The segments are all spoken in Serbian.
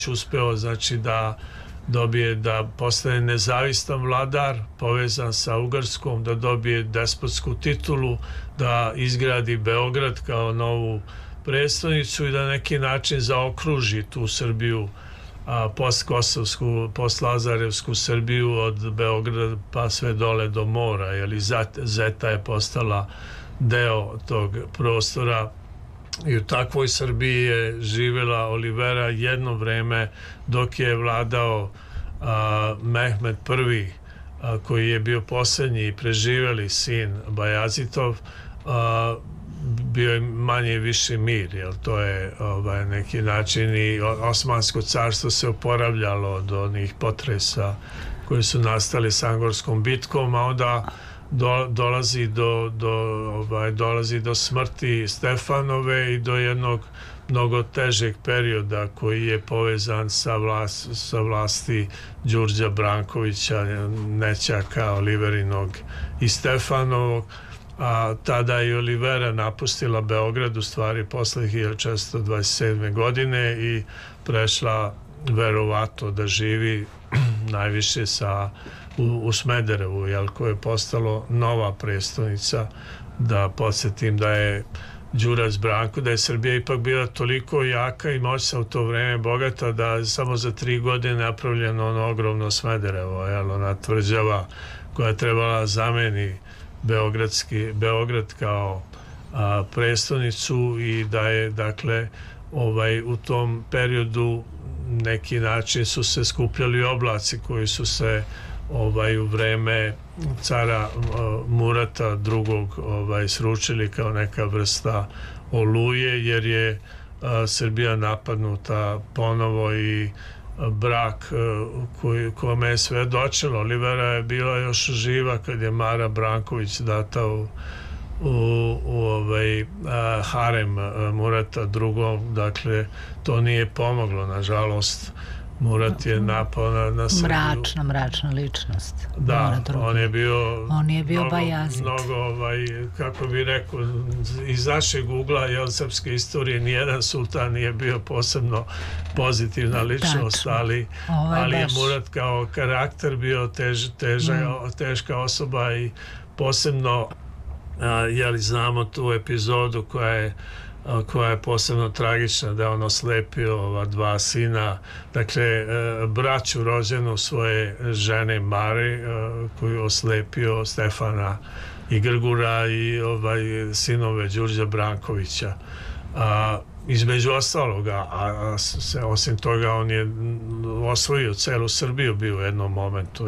uspeo znači da dobije, da postane nezavistan vladar povezan sa Ugarskom, da dobije despotsku titulu, da izgradi Beograd kao novu prestonicu i da na neki način zaokruži tu Srbiju, postkosovsku, postlazarevsku Srbiju od Beograda pa sve dole do mora, jer Zeta je postala deo tog prostora. I u takvoj Srbiji je živjela Olivera jedno vreme dok je vladao Mehmed I, koji je bio posljednji i preživjeli sin Bajazitov. Bio je manje i više mir, jer to je neki način i Osmansko carstvo se oporavljalo od onih potresa koji su nastali s Angorskom bitkom, a onda dolazi do smrti Stefanove i do jednog mnogo težeg perioda koji je povezan sa vlasti Đurđa Brankovića, nećaka Oliverinog i Stefanovog. A tada je Olivera napustila Beograd u stvari posle 1427. godine i prešla verovatno da živi najviše u Smederevu, koje je postalo nova prestonica. Da podsjetim da je Đurac Branko, da je Srbija ipak bila toliko jaka i moćna u to vreme, bogata, da je samo za 3 godine napravljeno ono ogromno Smederevo, ona tvrđava koja je trebala zameni Beograd kao prestonicu, i da je dakle u tom periodu neki način su se skupljali oblaci koji su se u vreme cara Murata II sručili kao neka vrsta oluje, jer je Srbija napadnuta ponovo i brak kome je svedočilo. Olivera je bila još živa kad je Mara Branković data u harem Murata II. Dakle, to nije pomoglo, nažalost. Murat je napao na Srbiju. Mračna ličnost. Da, on je bio Bajazid. Mnogo, kako bi rekao, iz našeg ugla srpske istorije nijedan sultan nije bio posebno pozitivna ličnost, ali je Murat kao karakter bio teška osoba i posebno, znamo tu epizodu koja je posebno tragična, da je on oslepio ova 2 sina, dakle braću rođenu svoje žene Mare, koju je oslepio Stefana i Grgura, i sinove Đurđa Brankovića. Između ostaloga, osim toga on je osvojio celu Srbiju, bio u jednom momentu,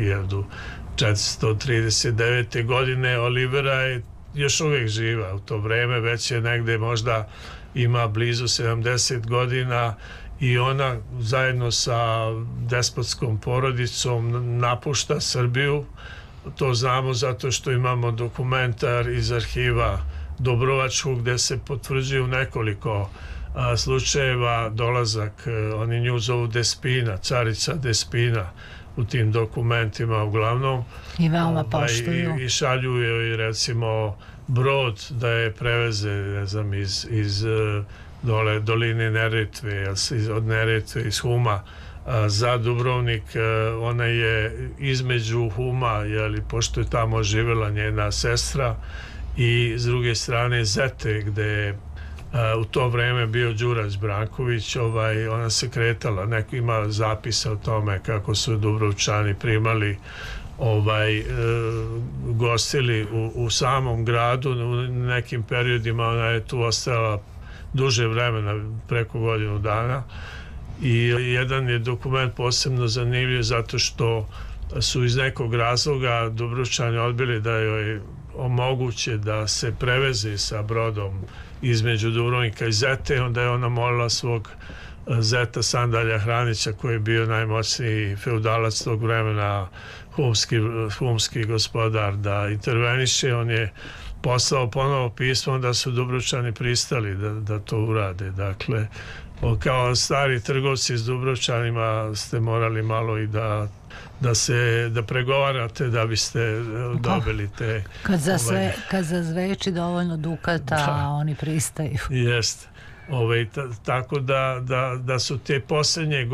1439. godine. Olivera je još uvijek živa u to vreme, već je negde možda ima blizu 70 godina i ona zajedno sa despotskom porodicom napušta Srbiju. To znamo zato što imamo dokumentar iz arhiva Dobrovačkog gde se potvrđuju nekoliko slučajeva dolazak, oni nju zovu Despina, carica Despina u tim dokumentima uglavnom. I veoma poštuju. I šalju joj recimo brod da je preveze, ne znam, iz dole doline Neretve, od Neretve, iz Huma za Dubrovnik. Ona je između Huma, pošto je tamo živjela njena sestra, i s druge strane Zete, gde je u to vreme bio Đurac Branković. Ona se kretala, neko ima zapisa o tome kako su Dubrovčani primali, gostili u samom gradu. U nekim periodima ona je tu ostala duže vremena, preko godinu dana, i jedan je dokument posebno zanimljiv zato što su iz nekog razloga Dubrovčani odbili da joj omoguće da se preveze sa brodom između Dubrovnika i Zete. Onda je ona molila svog zeta Sandalja Hranića, koji je bio najmoćniji feudalac tog vremena, humski gospodar, da interveniše. On je poslao ponovo pismo da su Dubrovčani pristali da to urade. Dakle, kao stari trgovci s Dubrovčanima ste morali malo i da pregovarate da biste dobili te... Kad zazveči dovoljno dukata, oni pristaju. Jest. Tako da su te poslednje